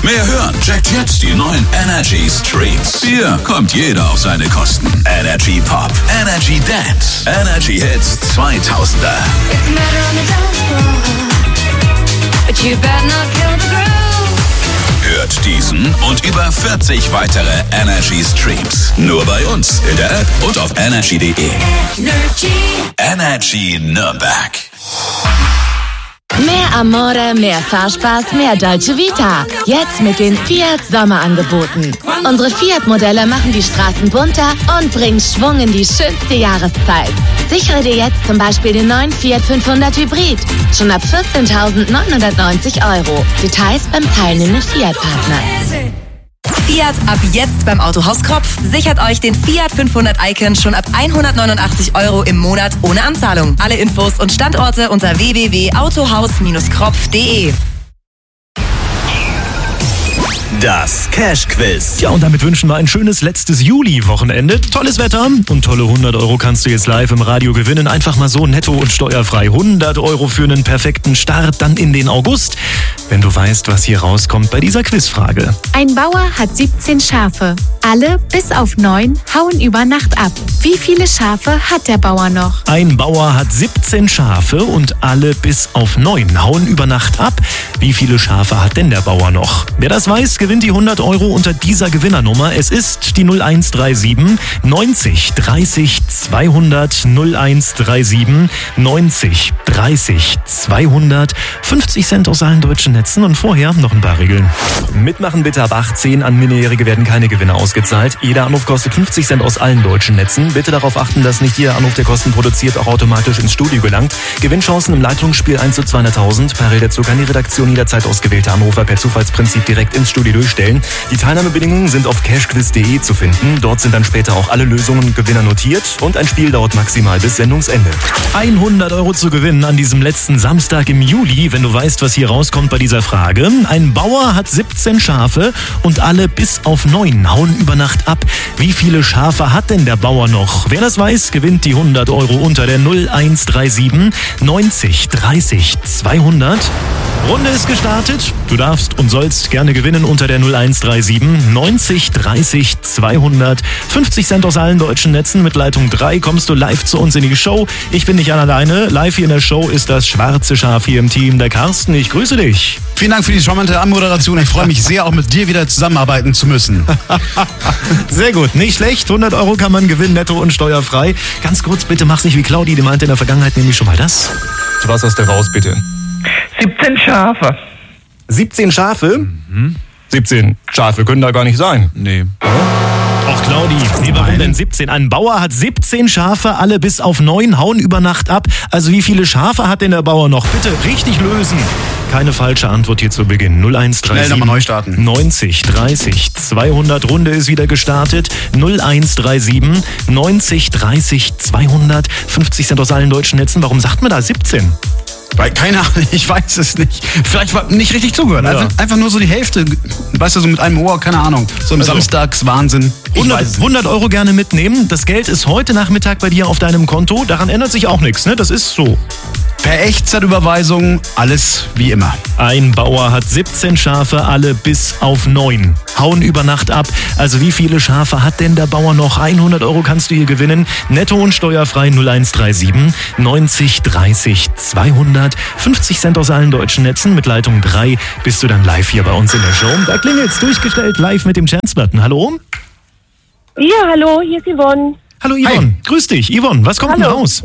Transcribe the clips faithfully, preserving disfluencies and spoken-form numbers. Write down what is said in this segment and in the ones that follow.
Mehr hören checkt jetzt die neuen Energy Streams. Hier kommt jeder auf seine Kosten. Energy Pop, Energy Dance, Energy Hits zweitausender. It's a matter on the dance floor, but you better not kill the groove. Hört diesen und über vierzig weitere Energy Streams. Nur bei uns in der App und auf energy punkt de. Energy. Energy Nürnberg. Mehr Amore, mehr Fahrspaß, mehr Dolce Vita. Jetzt mit den Fiat Sommerangeboten. Unsere Fiat-Modelle machen die Straßen bunter und bringen Schwung in die schönste Jahreszeit. Sichere dir jetzt zum Beispiel den neuen Fiat fünfhundert Hybrid. Schon ab vierzehntausendneunhundertneunzig Euro. Details beim teilnehmenden Fiat-Partner. Fiat ab jetzt beim Autohaus Kropf. Sichert euch den Fiat fünfhundert Icon schon ab hundertneunundachtzig Euro im Monat ohne Anzahlung. Alle Infos und Standorte unter w w w punkt autohaus kropf punkt de. Das Cash-Quiz. Ja, und damit wünschen wir ein schönes letztes Juli-Wochenende. Tolles Wetter und tolle hundert Euro kannst du jetzt live im Radio gewinnen. Einfach mal so netto und steuerfrei. hundert Euro für einen perfekten Start dann in den August. Wenn du weißt, was hier rauskommt bei dieser Quizfrage. Ein Bauer hat siebzehn Schafe. Alle, bis auf neun, hauen über Nacht ab. Wie viele Schafe hat der Bauer noch? Ein Bauer hat siebzehn Schafe und alle bis auf neun hauen über Nacht ab. Wie viele Schafe hat denn der Bauer noch? Wer das weiß, gewinnt die hundert Euro unter dieser Gewinnernummer. Es ist die null eins drei sieben neunzig dreißig zweihundert null eins drei sieben neunzig dreißig zweihundert. fünfzig Cent aus allen deutschen Netzen und vorher noch ein paar Regeln. Mitmachen bitte ab achtzehn. An Minderjährige werden keine Gewinne ausgezahlt. Jeder Anruf kostet fünfzig Cent aus allen deutschen Netzen. Bitte darauf achten, dass nicht jeder Anruf, der Kosten produziert, auch automatisch ins Studio gelangt. Gewinnchancen im Leitungsspiel eins zu zweihunderttausend. Parallel dazu kann die Redaktion jederzeit ausgewählte Anrufer per Zufallsprinzip direkt ins Studio durchstellen. Die Teilnahmebedingungen sind auf cashquiz punkt de zu finden. Dort sind dann später auch alle Lösungen und Gewinner notiert und ein Spiel dauert maximal bis Sendungsende. hundert Euro zu gewinnen an diesem letzten Samstag im Juli, wenn du weißt, was hier rauskommt bei dieser Frage. Ein Bauer hat siebzehn Schafe und alle bis auf neun hauen über Nacht ab. Wie viele Schafe hat denn der Bauer noch? Wer das weiß, gewinnt die hundert Euro unter der null eins drei sieben neunzig dreißig zweihundert. Runde ist gestartet. Du darfst und sollst gerne gewinnen unter der null eins drei sieben neunzig dreißig zweihundert. fünfzig Cent aus allen deutschen Netzen. Mit Leitung drei kommst du live zu uns in die Show. Ich bin nicht alleine. Live hier in der Show ist das schwarze Schaf hier im Team, der Carsten. Ich grüße dich. Vielen Dank für die charmante Anmoderation. Ich freue mich sehr, auch mit dir wieder zusammenarbeiten zu müssen. Sehr gut, nicht schlecht. hundert Euro kann man gewinnen, netto und steuerfrei. Ganz kurz, bitte mach's nicht wie Claudi, die meinte in der Vergangenheit nämlich schon mal das. Was hast du raus, bitte? siebzehn Schafe. siebzehn Schafe? Mhm. siebzehn Schafe können da gar nicht sein. Nee. Ach, Claudi, nee, warum denn siebzehn? Ein Bauer hat siebzehn Schafe, alle bis auf neun hauen über Nacht ab. Also wie viele Schafe hat denn der Bauer noch? Bitte richtig lösen. Keine falsche Antwort hier zu Beginn. null eins drei sieben Schnell nochmal neu starten. neunzig dreißig zweihundert. Runde ist wieder gestartet. null eins drei sieben neunzig dreißig zweihundert. fünfzig Cent aus allen deutschen Netzen. Warum sagt man da siebzehn? Weil, keine Ahnung, ich weiß es nicht. Vielleicht war nicht richtig zugehört. Ja. Einfach, einfach nur so die Hälfte, weißt du, so mit einem Ohr, keine Ahnung. So ein Also, Samstagswahnsinn. Ich hundert, weiß es nicht. hundert Euro gerne mitnehmen. Das Geld ist heute Nachmittag bei dir auf deinem Konto. Daran ändert sich auch nichts, ne? Das ist so. Per Echtzeitüberweisung, alles wie immer. Ein Bauer hat siebzehn Schafe, alle bis auf neun. Hauen über Nacht ab. Also wie viele Schafe hat denn der Bauer noch? hundert Euro kannst du hier gewinnen. Netto und steuerfrei null eins drei sieben neunzig dreißig zweihundert. fünfzig Cent aus allen deutschen Netzen. Mit Leitung drei bist du dann live hier bei uns in der Show. Da klingelt's durchgestellt live mit dem Chance-Button. Hallo? Ja, hallo, hier ist Yvonne. Hallo Yvonne. Hi. Grüß dich. Yvonne, was kommt denn Hallo. raus?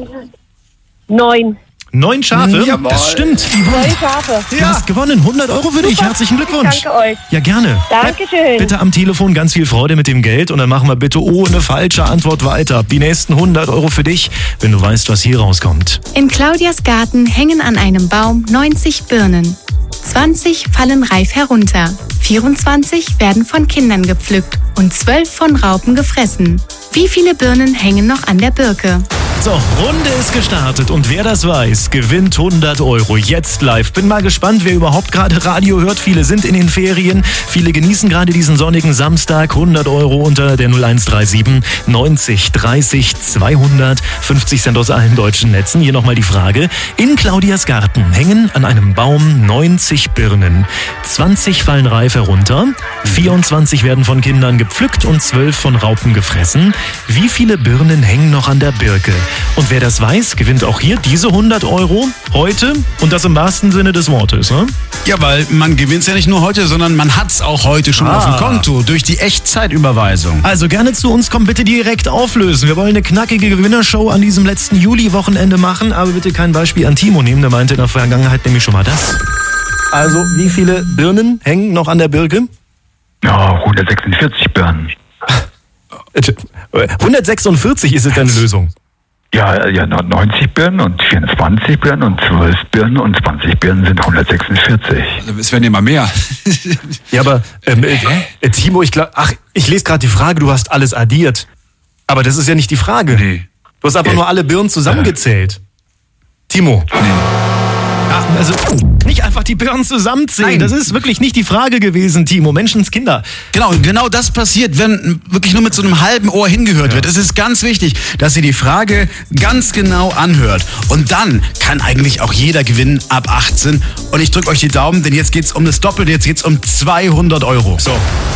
Neun. Neun Schafe? Jawohl. Das stimmt, Yvonne. Neun Schafe. Du hast gewonnen. hundert Euro für dich. Super. Herzlichen Glückwunsch. Danke euch. Ja, gerne. Dankeschön. Bitte am Telefon ganz viel Freude mit dem Geld und dann machen wir bitte ohne falsche Antwort weiter. Die nächsten hundert Euro für dich, wenn du weißt, was hier rauskommt. In Claudias Garten hängen an einem Baum neunzig Birnen. zwanzig fallen reif herunter. vierundzwanzig werden von Kindern gepflückt und zwölf von Raupen gefressen. Wie viele Birnen hängen noch an der Birke? So, Runde ist gestartet und wer das weiß, gewinnt hundert Euro jetzt live. Bin mal gespannt, wer überhaupt gerade Radio hört. Viele sind in den Ferien, viele genießen gerade diesen sonnigen Samstag. hundert Euro unter der null eins drei sieben neunzig dreißig zweihundert, fünfzig Cent aus allen deutschen Netzen. Hier nochmal die Frage. In Claudias Garten hängen an einem Baum neunzig Birnen. zwanzig fallen reif herunter, vierundzwanzig werden von Kindern gepflückt und zwölf von Raupen gefressen. Wie viele Birnen hängen noch an der Birke? Und wer das weiß, gewinnt auch hier diese hundert Euro heute und das im wahrsten Sinne des Wortes. Ne? Ja, weil man gewinnt es ja nicht nur heute, sondern man hat es auch heute schon Ah. auf dem Konto durch die Echtzeitüberweisung. Also gerne zu uns kommen, bitte direkt auflösen. Wir wollen eine knackige Gewinnershow an diesem letzten Juli-Wochenende machen, aber bitte kein Beispiel an Timo nehmen, der meinte in der Vergangenheit nämlich schon mal das. Also, wie viele Birnen hängen noch an der Birke? Ja, hundertsechsundvierzig Birnen. hundertsechsundvierzig ist es deine Lösung. Ja, ja, neunzig Birnen und vierundzwanzig Birnen und zwölf Birnen und zwanzig Birnen sind hundertsechsundvierzig. Es werden immer mehr. Ja, aber ähm, äh, äh, Timo, ich glaube, ach, ich lese gerade die Frage, du hast alles addiert. Aber das ist ja nicht die Frage. Nee. Du hast einfach Äh, nur alle Birnen zusammengezählt. Timo. Nee. Ja, also nicht einfach die Birnen zusammenzählen. Nein. Das ist wirklich nicht die Frage gewesen, Timo. Menschenskinder. Genau, genau das passiert, wenn wirklich nur mit so einem halben Ohr hingehört wird. Es ist ganz wichtig, dass ihr die Frage ganz genau anhört. Und dann kann eigentlich auch jeder gewinnen ab achtzehn. Und ich drücke euch die Daumen, denn jetzt geht's um das Doppelte, jetzt geht's um zweihundert Euro. So.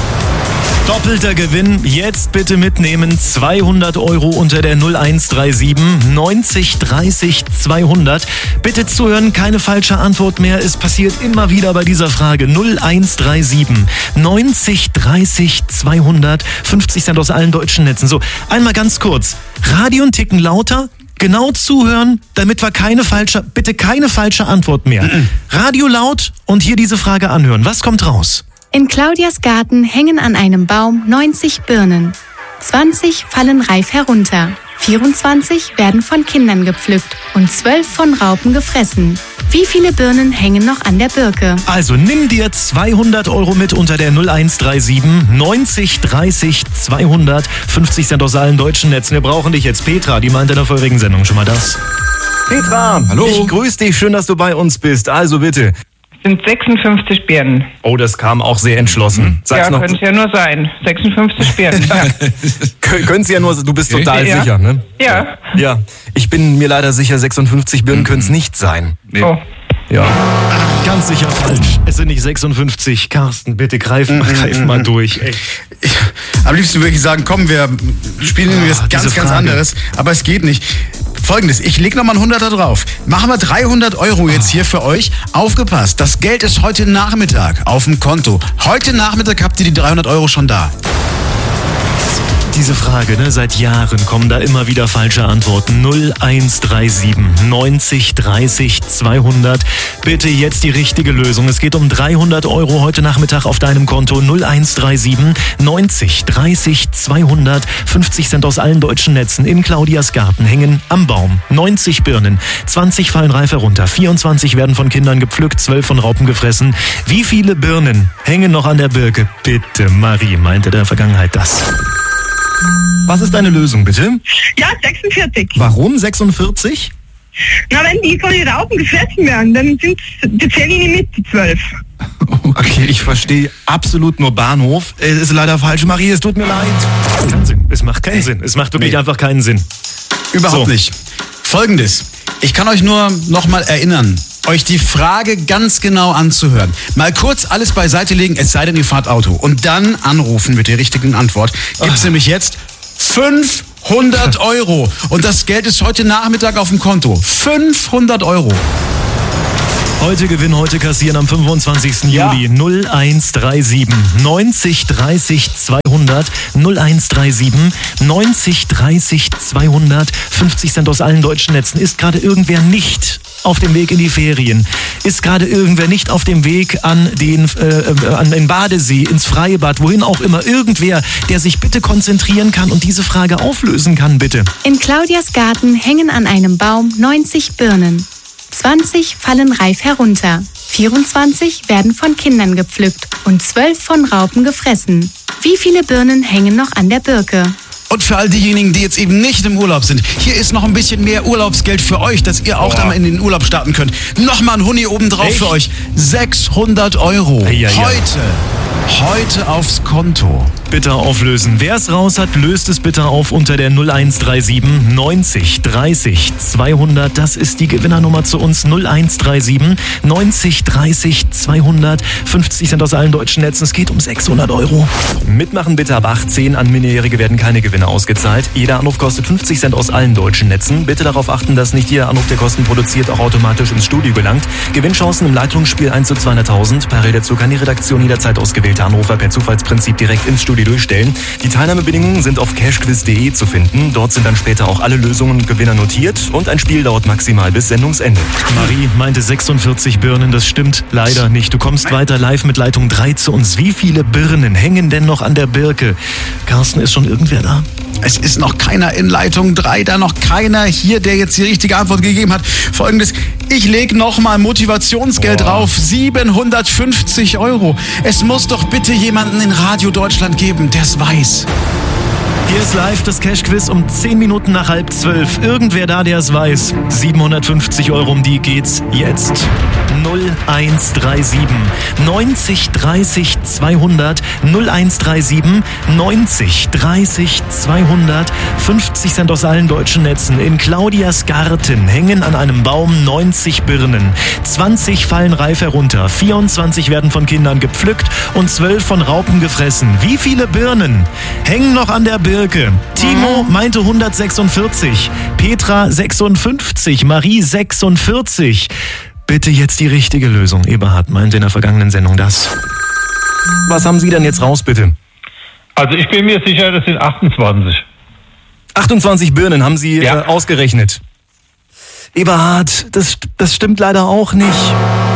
Doppelter Gewinn, jetzt bitte mitnehmen, zweihundert Euro unter der null eins drei sieben neunzig dreißig zweihundert. Bitte zuhören, keine falsche Antwort mehr, es passiert immer wieder bei dieser Frage. null eins drei sieben neunzig dreißig zweihundert, fünfzig Cent aus allen deutschen Netzen. So, einmal ganz kurz, Radio und Ticken lauter, genau zuhören, damit wir keine falsche, bitte keine falsche Antwort mehr. Radio laut und hier diese Frage anhören, was kommt raus? In Claudias Garten hängen an einem Baum neunzig Birnen. zwanzig fallen reif herunter. vierundzwanzig werden von Kindern gepflückt und zwölf von Raupen gefressen. Wie viele Birnen hängen noch an der Birke? Also nimm dir zweihundert Euro mit unter der null eins drei sieben neunzig dreißig zweihundert, fünfzig Cent aus allen deutschen Netzen. Wir brauchen dich jetzt. Petra, die meinte in der vorherigen Sendung schon mal das. Petra, Hallo. Ich grüße dich, schön, dass du bei uns bist. Also bitte. Sind sechsundfünfzig Birnen. Oh, das kam auch sehr entschlossen. Sag's Ja, noch. könnte es ja nur sein. sechsundfünfzig Birnen. Ja. Können Sie ja nur, du bist Okay. total Ja. sicher, ne? Ja. Ja, ich bin mir leider sicher, sechsundfünfzig Birnen können es nicht sein. Nee. Oh. Ja. Ganz sicher falsch. Es sind nicht sechsundfünfzig. Carsten, bitte greif, greif mal durch. Ey. Ich, am liebsten würde ich sagen, komm, wir spielen Ah, was ganz, diese ganz Frage. anderes. Aber es geht nicht. Folgendes, ich leg nochmal einen hunderter drauf. Machen wir dreihundert Euro jetzt hier für euch. Aufgepasst, das Geld ist heute Nachmittag auf dem Konto. Heute Nachmittag habt ihr die dreihundert Euro schon da. Diese Frage, ne, seit Jahren kommen da immer wieder falsche Antworten. null eins drei sieben neunzig dreißig zweihundert. Bitte jetzt die richtige Lösung. Es geht um dreihundert Euro heute Nachmittag auf deinem Konto. null eins drei sieben neunzig dreißig zweihundert. fünfzig Cent aus allen deutschen Netzen. In Claudias Garten hängen am Baum neunzig Birnen. zwanzig fallen reif herunter. vierundzwanzig werden von Kindern gepflückt. zwölf von Raupen gefressen. Wie viele Birnen hängen noch an der Birke? Bitte, Marie meinte in der Vergangenheit das. Was ist deine Lösung, bitte? Ja, sechsundvierzig. Warum sechsundvierzig? Na, wenn die von den Raupen gefressen werden, dann sind die zählen die mit, die zwölf. Okay, ich verstehe absolut nur Bahnhof. Es ist leider falsch, Marie, es tut mir leid. Keinen Sinn. Es macht keinen Sinn. Es macht wirklich Nee. einfach keinen Sinn. Überhaupt So. nicht. Folgendes, ich kann euch nur nochmal erinnern, euch die Frage ganz genau anzuhören. Mal kurz alles beiseite legen, es sei denn, ihr fahrt Auto. Und dann anrufen mit der richtigen Antwort. Gibt's nämlich jetzt fünfhundert Euro. Und das Geld ist heute Nachmittag auf dem Konto. fünfhundert Euro. Heute gewinnen, heute kassieren am fünfundzwanzigsten Ja. Juli null eins drei sieben neunzig dreißig zweihundert null eins drei sieben neunzig dreißig zweihundert fünfzig Cent aus allen deutschen Netzen. Ist gerade irgendwer nicht auf dem Weg in die Ferien? Ist gerade irgendwer nicht auf dem Weg an den, äh, an den Badesee, ins Freibad, wohin auch immer? Irgendwer, der sich bitte konzentrieren kann und diese Frage auflösen kann, bitte. In Claudias Garten hängen an einem Baum neunzig Birnen. zwanzig fallen reif herunter. vierundzwanzig werden von Kindern gepflückt und zwölf von Raupen gefressen. Wie viele Birnen hängen noch an der Birke? Und für all diejenigen, die jetzt eben nicht im Urlaub sind, hier ist noch ein bisschen mehr Urlaubsgeld für euch, dass ihr auch dann in den Urlaub starten könnt. Nochmal ein Huni obendrauf Echt? für euch. sechshundert Euro. Ja, ja. Heute. Heute aufs Konto. Bitte auflösen. Wer es raus hat, löst es bitte auf unter der null eins drei sieben neunzig dreißig zweihundert. Das ist die Gewinnernummer zu uns. null eins drei sieben neunzig dreißig zweihundert. fünfzig Cent aus allen deutschen Netzen. Es geht um sechshundert Euro. Mitmachen bitte ab achtzehn. An Minderjährige werden keine Gewinne ausgezahlt. Jeder Anruf kostet fünfzig Cent aus allen deutschen Netzen. Bitte darauf achten, dass nicht jeder Anruf, der Kosten produziert, auch automatisch ins Studio gelangt. Gewinnchancen im Leitungsspiel eins zu zweihunderttausend. Parallel dazu kann die Redaktion jederzeit ausgewählte Anrufer per Zufallsprinzip direkt ins Studio durchstellen. Die Teilnahmebedingungen sind auf cashquiz punkt de zu finden. Dort sind dann später auch alle Lösungen und Gewinner notiert und ein Spiel dauert maximal bis Sendungsende. Marie meinte sechsundvierzig Birnen, das stimmt leider nicht. Du kommst weiter live mit Leitung drei zu uns. Wie viele Birnen hängen denn noch an der Birke? Carsten, ist schon irgendwer da? Es ist noch keiner in Leitung drei, da noch keiner hier, der jetzt die richtige Antwort gegeben hat. Folgendes, ich lege nochmal Motivationsgeld Boah. drauf, siebenhundertfünfzig Euro. Es muss doch bitte jemanden in Radio Deutschland geben, der es weiß. Hier ist live das Cash-Quiz um zehn Minuten nach halb zwölf. Irgendwer da, der es weiß. siebenhundertfünfzig Euro, um die geht's jetzt. null eins drei sieben neunzig dreißig zweihundert. null eins drei sieben neunzig dreißig zweihundert. fünfzig Cent aus allen deutschen Netzen. In Claudias Garten hängen an einem Baum neunzig Birnen. zwanzig fallen reif herunter. vierundzwanzig werden von Kindern gepflückt und zwölf von Raupen gefressen. Wie viele Birnen hängen noch an der Birke? Timo meinte hundertsechsundvierzig, Petra sechsundfünfzig, Marie sechsundvierzig. Bitte jetzt die richtige Lösung. Eberhard meinte in der vergangenen Sendung das. Was haben Sie denn jetzt raus, bitte? Also ich bin mir sicher, das sind achtundzwanzig. achtundzwanzig Birnen haben Sie Ja. äh, ausgerechnet. Eberhard, das, das stimmt leider auch nicht.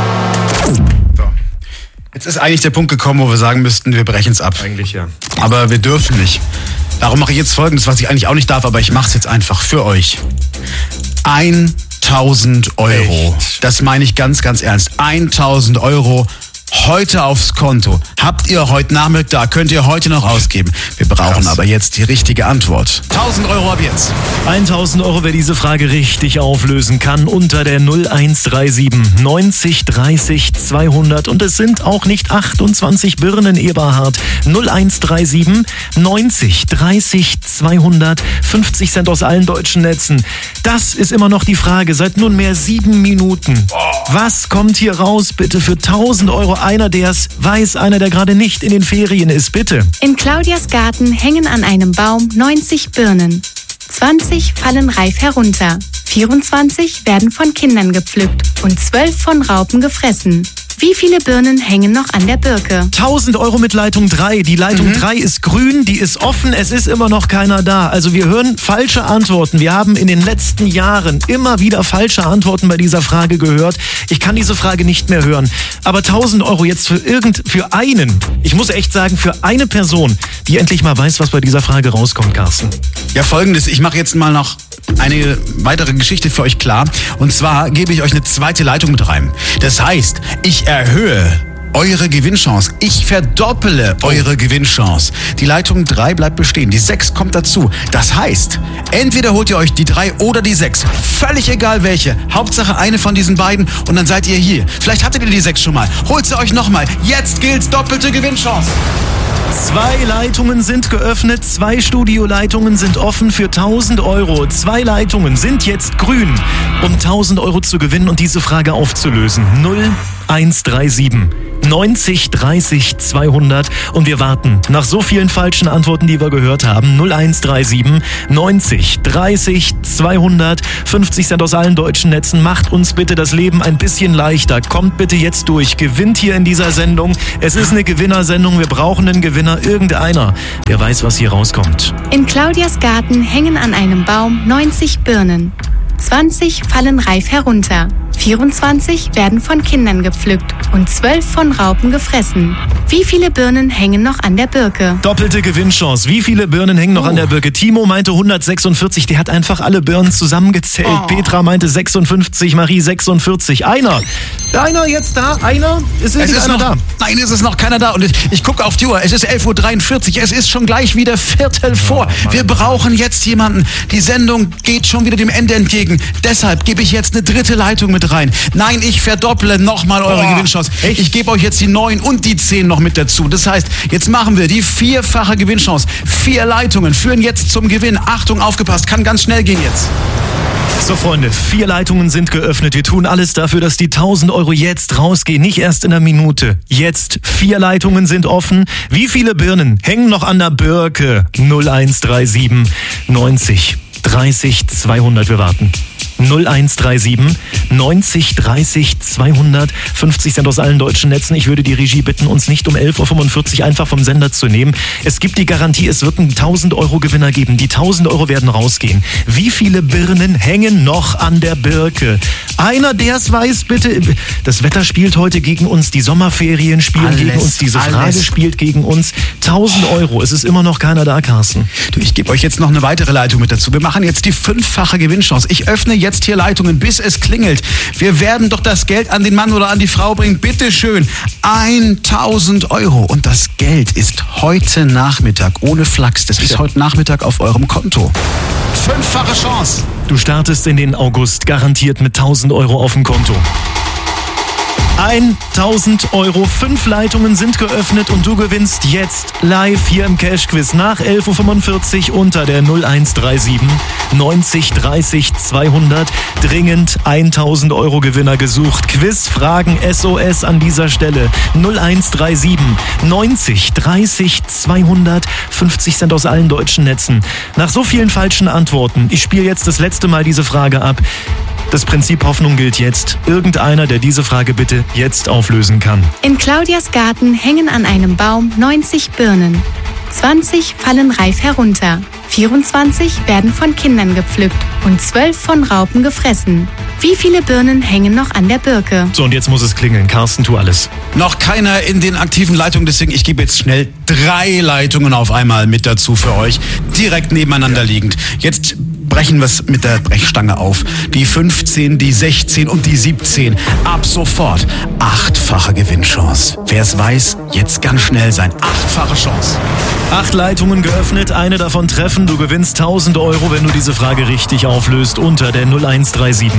Jetzt ist eigentlich der Punkt gekommen, wo wir sagen müssten, wir brechen es ab. Eigentlich ja. Aber wir dürfen nicht. Darum mache ich jetzt Folgendes, was ich eigentlich auch nicht darf, aber ich mache es jetzt einfach für euch. tausend Euro. Echt? Das meine ich ganz, ganz ernst. tausend Euro heute aufs Konto. Habt ihr heute Nachmittag da, könnt ihr heute noch ausgeben. Wir brauchen Krass. aber jetzt die richtige Antwort. tausend Euro ab jetzt. tausend Euro, wer diese Frage richtig auflösen kann, unter der null eins drei sieben neunzig dreißig zweihundert. Und es sind auch nicht achtundzwanzig Birnen, Eberhard. null eins drei sieben neunzig dreißig zweihundert. fünfzig Cent aus allen deutschen Netzen. Das ist immer noch die Frage, seit nunmehr sieben Minuten. Was kommt hier raus, bitte, für tausend Euro? Einer, der es weiß, einer, der gerade nicht in den Ferien ist, bitte. In Claudias Garten hängen an einem Baum neunzig Birnen. zwanzig fallen reif herunter. vierundzwanzig werden von Kindern gepflückt und zwölf von Raupen gefressen. Wie viele Birnen hängen noch an der Birke? tausend Euro mit Leitung drei. Die Leitung drei ist grün, die ist offen, es ist immer noch keiner da. Also wir hören falsche Antworten. Wir haben in den letzten Jahren immer wieder falsche Antworten bei dieser Frage gehört. Ich kann diese Frage nicht mehr hören. Aber tausend Euro jetzt für irgend, für einen, ich muss echt sagen, für eine Person, die endlich mal weiß, was bei dieser Frage rauskommt, Carsten. Ja, Folgendes, ich mache jetzt mal noch eine weitere Geschichte für euch klar. Und zwar gebe ich euch eine zweite Leitung mit rein. Das heißt, ich erhöhe eure Gewinnchance. Ich verdoppele eure Gewinnchance. Die Leitung drei bleibt bestehen. Die sechs kommt dazu. Das heißt, entweder holt ihr euch die drei oder die sechs. Völlig egal welche. Hauptsache eine von diesen beiden und dann seid ihr hier. Vielleicht hattet ihr die sechs schon mal. Holt sie euch nochmal. Jetzt gilt's doppelte Gewinnchance. Zwei Leitungen sind geöffnet, zwei Studioleitungen sind offen für tausend Euro. Zwei Leitungen sind jetzt grün, um tausend Euro zu gewinnen und diese Frage aufzulösen. null eins drei sieben neunzig dreißig zweihundert und wir warten nach so vielen falschen Antworten, die wir gehört haben. null eins drei sieben neunzig dreißig zweihundert. fünfzig Cent aus allen deutschen Netzen. Macht uns bitte das Leben ein bisschen leichter. Kommt bitte jetzt durch. Gewinnt hier in dieser Sendung. Es ist eine Gewinnersendung. Wir brauchen einen Gewinner. Irgendeiner, der weiß, was hier rauskommt. In Claudias Garten hängen an einem Baum neunzig Birnen. zwanzig fallen reif herunter. vierundzwanzig werden von Kindern gepflückt und zwölf von Raupen gefressen. Wie viele Birnen hängen noch an der Birke? Doppelte Gewinnchance. Wie viele Birnen hängen noch oh. an der Birke? Timo meinte hundertsechsundvierzig, der hat einfach alle Birnen zusammengezählt. Oh. Petra meinte sechsundfünfzig, Marie sechsundvierzig. Einer. Einer jetzt da? Einer? Ist es ist einer noch, da? Nein, es ist noch keiner da. Und ich, ich gucke auf die Uhr. Es ist elf Uhr dreiundvierzig. Es ist schon gleich wieder Viertel vor. Oh, Wir brauchen jetzt jemanden. Die Sendung geht schon wieder dem Ende entgegen. Deshalb gebe ich jetzt eine dritte Leitung mit rein. Nein, ich verdopple nochmal eure oh, Gewinnchance. Echt? Ich gebe euch jetzt die neun und die zehn noch mit dazu. Das heißt, jetzt machen wir die vierfache Gewinnchance. Vier Leitungen führen jetzt zum Gewinn. Achtung, aufgepasst, kann ganz schnell gehen jetzt. So, Freunde, vier Leitungen sind geöffnet. Wir tun alles dafür, dass die tausend Euro jetzt rausgehen. Nicht erst in einer Minute. Jetzt. Vier Leitungen sind offen. Wie viele Birnen hängen noch an der Birke? null eins drei sieben neunzig dreißig zweihundert. Wir warten. null eins drei sieben neunzig dreißig zweihundert. fünfzig Cent aus allen deutschen Netzen. Ich würde die Regie bitten, uns nicht um elf Uhr fünfundvierzig einfach vom Sender zu nehmen. Es gibt die Garantie, es wird einen tausend Euro Gewinner geben. Die tausend Euro werden rausgehen. Wie viele Birnen hängen noch an der Birke? Einer, der es weiß, bitte. Das Wetter spielt heute gegen uns. Die Sommerferien spielen alles, gegen uns. Diese Frage alles. spielt gegen uns. tausend Euro. Es ist immer noch keiner da, Carsten. Du, ich gebe euch jetzt noch eine weitere Leitung mit dazu. Wir machen jetzt die fünffache Gewinnchance. Ich öffne jetzt hier Leitungen, bis es klingelt. Wir werden doch das Geld an den Mann oder an die Frau bringen. Bitte schön. tausend Euro. Und das Geld ist heute Nachmittag, ohne Flachs, das ist heute Nachmittag auf eurem Konto. Fünffache Chance. Du startest in den August garantiert mit tausend Euro auf dem Konto. tausend Euro, fünf Leitungen sind geöffnet und du gewinnst jetzt live hier im Cash-Quiz nach elf Uhr fünfundvierzig unter der null eins drei sieben neunzig dreißig zweihundert. Dringend tausend Euro Gewinner gesucht. Quizfragen S O S an dieser Stelle. null eins drei sieben neunzig dreißig zweihundert. fünfzig Cent aus allen deutschen Netzen. Nach so vielen falschen Antworten, ich spiele jetzt das letzte Mal diese Frage ab. Das Prinzip Hoffnung gilt jetzt. Irgendeiner, der diese Frage bitte jetzt auflösen kann. In Claudias Garten hängen an einem Baum neunzig Birnen. zwanzig fallen reif herunter. vierundzwanzig werden von Kindern gepflückt und zwölf von Raupen gefressen. Wie viele Birnen hängen noch an der Birke? So, und jetzt muss es klingeln. Carsten, tu alles. Noch keiner in den aktiven Leitungen, deswegen ich gebe jetzt schnell drei Leitungen auf einmal mit dazu für euch. Direkt nebeneinander liegend. Jetzt brechen wir es mit der Brechstange auf. Die fünfzehn, die sechzehn und die siebzehn. Ab sofort achtfache Gewinnchance. Wer es weiß, jetzt ganz schnell sein. Achtfache Chance. Acht Leitungen geöffnet, eine davon treffen. Du gewinnst tausend Euro, wenn du diese Frage richtig auflöst unter der null eins drei sieben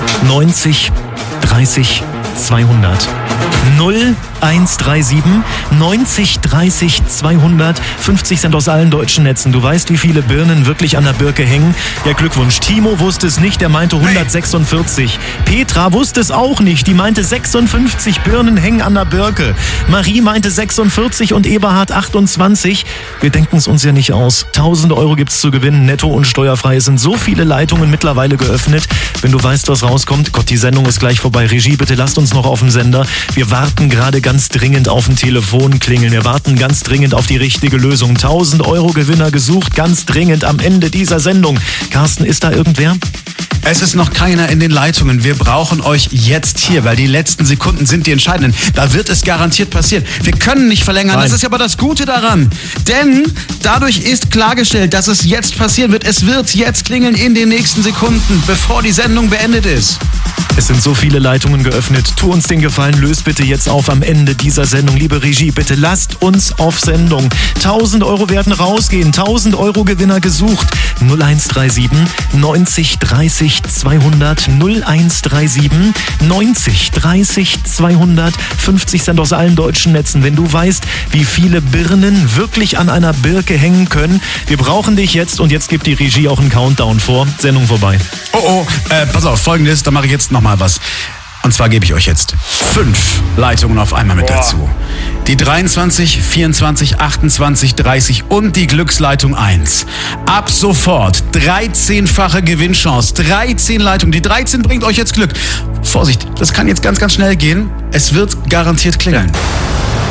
neunzig dreißig zweihundert. null eins drei sieben neunzig dreißig zweihundert. fünfzig Cent aus allen deutschen Netzen. Du weißt, wie viele Birnen wirklich an der Birke hängen? Ja, Glückwunsch. Timo wusste es nicht, der meinte hundertsechsundvierzig. Petra wusste es auch nicht, die meinte sechsundfünfzig Birnen hängen an der Birke. Marie meinte sechsundvierzig und Eberhard achtundzwanzig. Wir denken es uns ja nicht aus. tausend Euro gibt's zu gewinnen, netto und steuerfrei. Es sind so viele Leitungen mittlerweile geöffnet. Wenn du weißt, was rauskommt, Gott, die Sendung ist gleich vorbei. Regie, bitte lasst uns noch auf dem Sender. Wir warten gerade ganz dringend auf ein Telefon klingeln. Wir warten ganz dringend auf die richtige Lösung. tausend Euro Gewinner gesucht, ganz dringend am Ende dieser Sendung. Carsten, ist da irgendwer? Es ist noch keiner in den Leitungen. Wir brauchen euch jetzt hier, weil die letzten Sekunden sind die entscheidenden. Da wird es garantiert passieren. Wir können nicht verlängern. Nein. Das ist aber das Gute daran. Denn dadurch ist klargestellt, dass es jetzt passieren wird. Es wird jetzt klingeln in den nächsten Sekunden, bevor die Sendung beendet ist. Es sind so viele Leitungen geöffnet. Tu uns den Gefallen, löst bitte jetzt auf am Ende dieser Sendung. Liebe Regie, bitte lasst uns auf Sendung. tausend Euro werden rausgehen. tausend Euro Gewinner gesucht. null eins drei sieben neunzig dreißig zweihundert. null eins drei sieben neunzig dreißig zweihundert. fünfzig Cent aus allen deutschen Netzen. Wenn du weißt, wie viele Birnen wirklich an einer Birke hängen können. Wir brauchen dich jetzt und jetzt gibt die Regie auch einen Countdown vor. Sendung vorbei. Oh, oh, äh, pass auf, Folgendes, da mache ich jetzt nochmal was. Und zwar gebe ich euch jetzt fünf Leitungen auf einmal mit Boah. dazu. Die dreiundzwanzig, vierundzwanzig, achtundzwanzig, dreißig und die Glücksleitung eins. Ab sofort dreizehnfache Gewinnchance. dreizehn Leitungen. Die dreizehn bringt euch jetzt Glück. Vorsicht, das kann jetzt ganz, ganz schnell gehen. Es wird garantiert klingeln.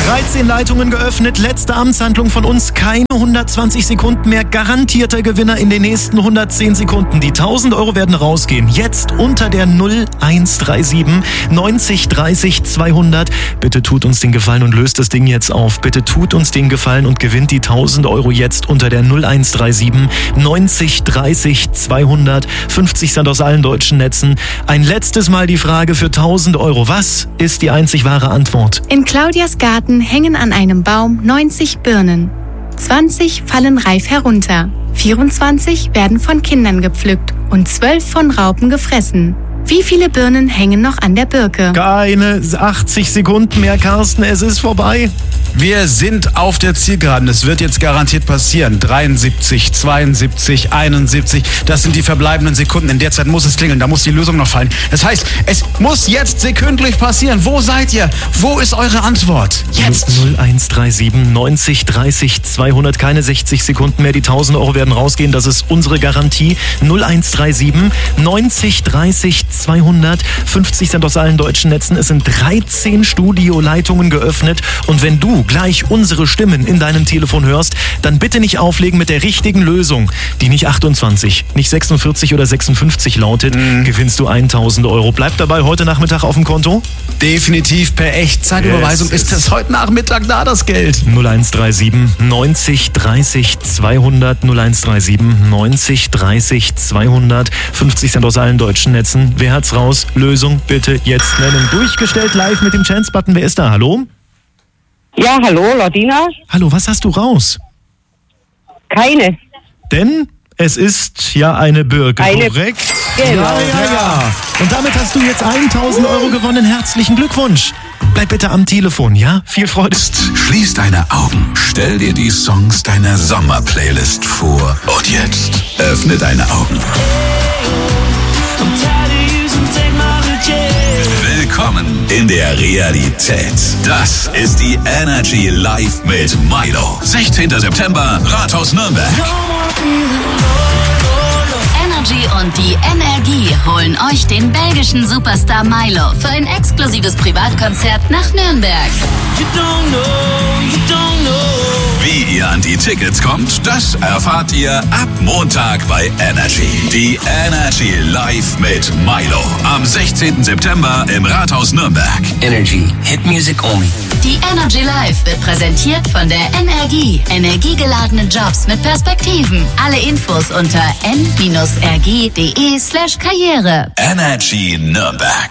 dreizehn Leitungen geöffnet, letzte Amtshandlung von uns, keine hundertzwanzig Sekunden mehr, garantierter Gewinner in den nächsten hundertzehn Sekunden. Die tausend Euro werden rausgehen, jetzt unter der null eins drei sieben neunzig dreißig zweihundert. Bitte tut uns den Gefallen und löst das Ding jetzt auf. Bitte tut uns den Gefallen und gewinnt die tausend Euro jetzt unter der null eins drei sieben neunzig dreißig zweihundert. fünfzig Cent aus allen deutschen Netzen. Ein letztes Mal die Frage für tausend Euro. Was ist die einzig wahre Antwort? In Claudias Garten hängen an einem Baum neunzig Birnen. zwanzig fallen reif herunter. vierundzwanzig werden von Kindern gepflückt und zwölf von Raupen gefressen. Wie viele Birnen hängen noch an der Birke? Keine achtzig Sekunden mehr, Carsten. Es ist vorbei. Wir sind auf der Zielgeraden. Es wird jetzt garantiert passieren. dreiundsiebzig, zweiundsiebzig, einundsiebzig. Das sind die verbleibenden Sekunden. In der Zeit muss es klingeln. Da muss die Lösung noch fallen. Das heißt, es muss jetzt sekündlich passieren. Wo seid ihr? Wo ist eure Antwort? Jetzt! null eins drei sieben neunzig dreißig zweihundert. Keine sechzig Sekunden mehr. Die tausend Euro werden rausgehen. Das ist unsere Garantie. null eins drei sieben neunzig dreißig zweihundert. fünfzig Cent aus allen deutschen Netzen. Es sind dreizehn Studioleitungen geöffnet. Und wenn du gleich unsere Stimmen in deinem Telefon hörst, dann bitte nicht auflegen mit der richtigen Lösung, die nicht achtundzwanzig, nicht sechsundvierzig oder sechsundfünfzig lautet, mm. gewinnst du tausend Euro. Bleibt dabei heute Nachmittag auf dem Konto? Definitiv per Echtzeitüberweisung yes, ist es heute Nachmittag da, das Geld. null eins drei sieben neunzig dreißig zweihundert, null eins drei sieben neunzig dreißig zweihundert, fünfzig Cent aus allen deutschen Netzen. Wer hat's raus? Lösung bitte jetzt nennen. Durchgestellt live mit dem Chance-Button. Wer ist da? Hallo? Ja, hallo, Lordina. Hallo, was hast du raus? Keine. Denn es ist ja eine Birke, eine, korrekt? Genau. Ja, ja, ja. Und damit hast du jetzt tausend Euro gewonnen. Herzlichen Glückwunsch. Bleib bitte am Telefon, ja? Viel Freude. Schließ deine Augen. Stell dir die Songs deiner Sommerplaylist vor. Und jetzt öffne deine Augen. Willkommen in der Realität. Das ist die Energy Live mit Milo. sechzehnten September, Rathaus Nürnberg. Energy und die Energie holen euch den belgischen Superstar Milo für ein exklusives Privatkonzert nach Nürnberg. You don't know, you don't know. Wie ihr an die Tickets kommt, das erfahrt ihr ab Montag bei Energy. Die Energy Live mit Milo. Am sechzehnten September im Rathaus Nürnberg. Energy. Hit Music only. Die Energy Live wird präsentiert von der Energie. Energiegeladene Jobs mit Perspektiven. Alle Infos unter n r g punkt d e slash karriere. Energy Nürnberg.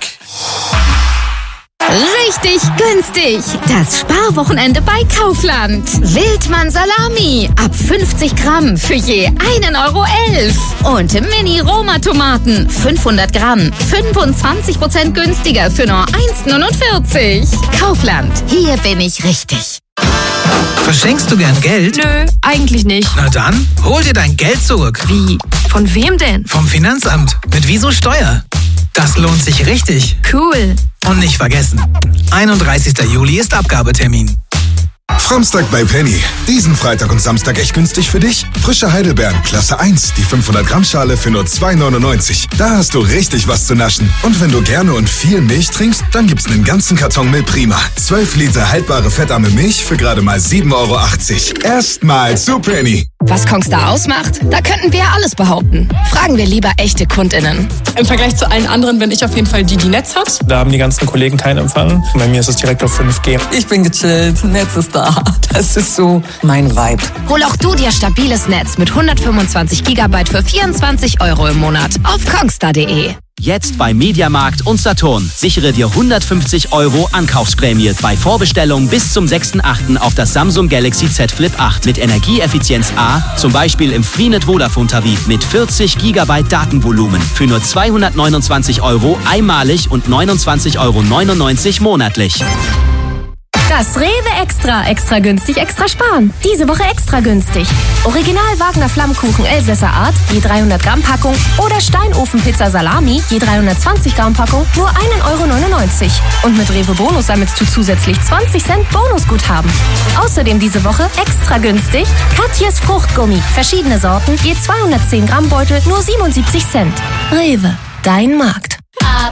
Richtig günstig. Das Sparwochenende bei Kaufland. Wildmann Salami. Ab fünfzig Gramm für je einen Euro elf. Und Mini-Roma-Tomaten. fünfhundert Gramm. fünfundzwanzig Prozent günstiger für nur eins neunundvierzig. Kaufland. Hier bin ich richtig. Verschenkst du gern Geld? Nö, eigentlich nicht. Na dann, hol dir dein Geld zurück. Wie? Von wem denn? Vom Finanzamt. Mit Wieso Steuer. Das lohnt sich richtig. Cool. Und nicht vergessen, einunddreißigster Juli ist Abgabetermin. Framstag bei Penny. Diesen Freitag und Samstag echt günstig für dich. Frische Heidelbeeren, Klasse eins, die fünfhundert Gramm Schale für nur zwei neunundneunzig. Da hast du richtig was zu naschen. Und wenn du gerne und viel Milch trinkst, dann gibt's einen ganzen Karton Milch Prima. zwölf Liter haltbare fettarme Milch für gerade mal sieben Euro achtzig. Erstmal zu Penny. Was Kongstar ausmacht? Da könnten wir alles behaupten. Fragen wir lieber echte KundInnen. Im Vergleich zu allen anderen bin ich auf jeden Fall die, die Netz hat. Da haben die ganzen Kollegen keinen Empfang. Bei mir ist es direkt auf fünf G. Ich bin gechillt, Netz ist da. Das ist so mein Vibe. Hol auch du dir stabiles Netz mit hundertfünfundzwanzig Gigabyte für vierundzwanzig Euro im Monat auf kongstar punkt de. Jetzt bei Mediamarkt und Saturn. Sichere dir hundertfünfzig Euro Ankaufsprämie bei Vorbestellung bis zum sechsten achten auf das Samsung Galaxy Z Flip acht mit Energieeffizienz A, zum Beispiel im Freenet Vodafone Tarif mit vierzig Gigabyte Datenvolumen für nur zweihundertneunundzwanzig Euro einmalig und neunundzwanzig Euro neunundneunzig monatlich. Das Rewe Extra. Extra günstig, extra sparen. Diese Woche extra günstig. Original Wagner Flammkuchen Elsässer Art, je dreihundert Gramm Packung. Oder Steinofenpizza Salami, je dreihundertzwanzig Gramm Packung, nur ein Euro neunundneunzig. Und mit Rewe Bonus sammelst du zusätzlich zwanzig Cent Bonusguthaben. Außerdem diese Woche extra günstig Katjes Fruchtgummi. Verschiedene Sorten, je zweihundertzehn Gramm Beutel, nur siebenundsiebzig Cent. Rewe, dein Markt.